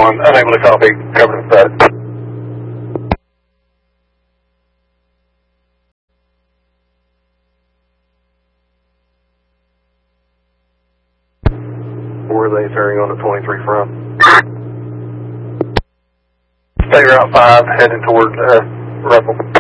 1, unable to copy, cover the set. Were they turning on the 23 front? Stay Route 5, heading toward Russell.